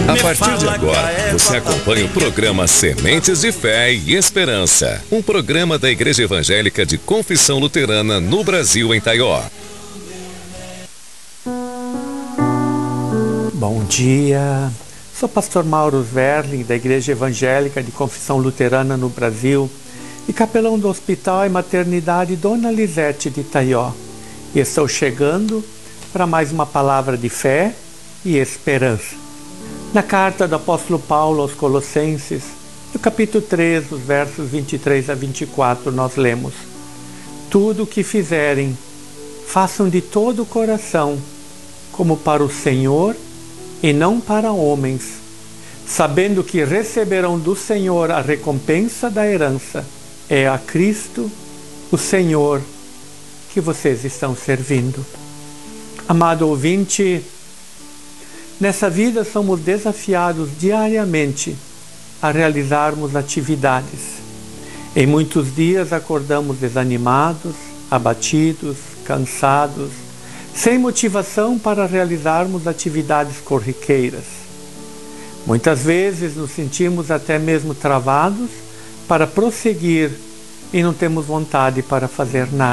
A partir de agora, você acompanha o programa Sementes de Fé e Esperança, um programa da Igreja Evangélica de Confissão Luterana no Brasil, em Taió. Bom dia, sou pastor Mauro Sverling, da Igreja Evangélica de Confissão Luterana no Brasil e capelão do Hospital e Maternidade Dona Lisete de Taió. E estou chegando para mais uma palavra de fé e esperança. Na carta do apóstolo Paulo aos Colossenses, no capítulo 3, os versos 23 a 24, nós lemos: tudo o que fizerem, façam de todo o coração, como para o Senhor e não para homens, sabendo que receberão do Senhor a recompensa da herança. É a Cristo, o Senhor, que vocês estão servindo. Amado ouvinte, nessa vida somos desafiados diariamente a realizarmos atividades. Em muitos dias acordamos desanimados, abatidos, cansados, sem motivação para realizarmos atividades corriqueiras. Muitas vezes nos sentimos até mesmo travados para prosseguir e não temos vontade para fazer nada.